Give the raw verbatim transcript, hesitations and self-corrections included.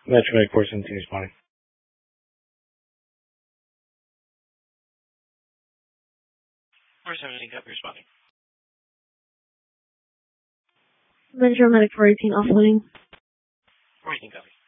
Metro Medic four seventeen responding. four seventeen, copy, responding. Metro Medic four eighteen offloading. four eighteen, copy.